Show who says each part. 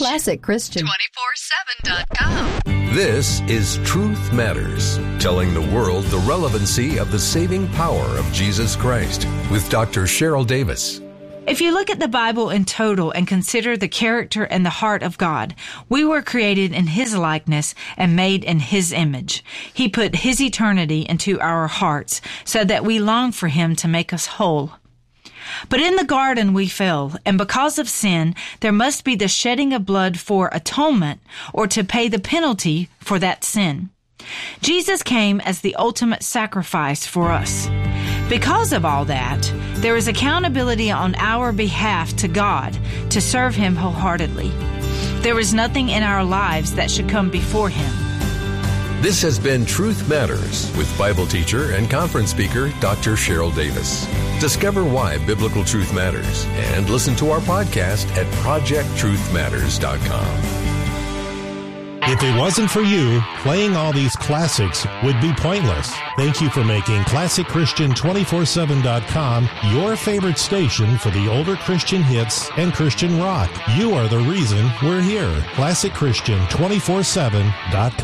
Speaker 1: Classic Christian.
Speaker 2: 247.com.
Speaker 3: This is Truth Matters, telling the world the relevancy of the saving power of Jesus Christ with Dr. Cheryl Davis.
Speaker 4: If you look at the Bible in total and consider the character and the heart of God, we were created in His likeness and made in His image. He put His eternity into our hearts so that we long for Him to make us whole. But in the garden we fell, and because of sin, there must be the shedding of blood for atonement or to pay the penalty for that sin. Jesus came as the ultimate sacrifice for us. Because of all that, there is accountability on our behalf to God to serve Him wholeheartedly. There is nothing in our lives that should come before Him.
Speaker 3: This has been Truth Matters with Bible teacher and conference speaker Dr. Cheryl Davis. Discover why biblical truth matters and listen to our podcast at projecttruthmatters.com.
Speaker 5: If it wasn't for you, playing all these classics would be pointless. Thank you for making ClassicChristian247.com your favorite station for the older Christian hits and Christian rock. You are the reason we're here. ClassicChristian247.com.